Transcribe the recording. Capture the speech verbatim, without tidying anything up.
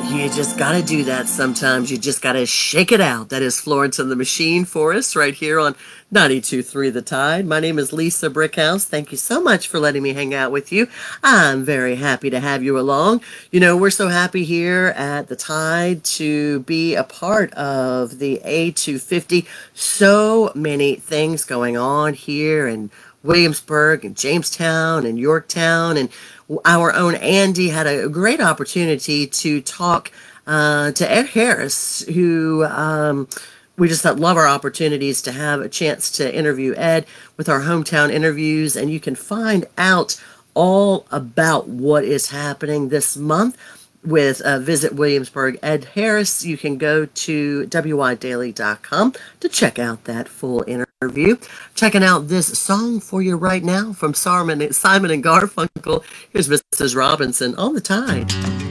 You just got to do that sometimes. You just got to shake it out. That is Florence and the Machine for us right here on ninety-two point three The Tide. My name is Lisa Brickhouse. Thank you so much for letting me hang out with you. I'm very happy to have you along. You know, we're so happy here at The Tide to be a part of the A two fifty. So many things going on here in Williamsburg and Jamestown and Yorktown, and our own Andy had a great opportunity to talk uh, to Ed Harris, who um, we just love our opportunities to have a chance to interview Ed with our hometown interviews, and you can find out all about what is happening this month with uh, Visit Williamsburg Ed Harris. You can go to W I daily dot com to check out that full interview. Checking out this song for you right now from Simon, Simon and Garfunkel. Here's Missus Robinson on The Tide.